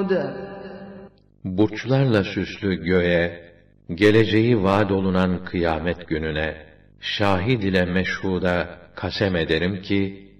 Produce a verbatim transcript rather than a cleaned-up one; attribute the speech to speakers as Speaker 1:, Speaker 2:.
Speaker 1: Burçlarla süslü göğe, geleceği vaad olunan kıyamet gününe, şahid ile meşhuda kasem ederim ki,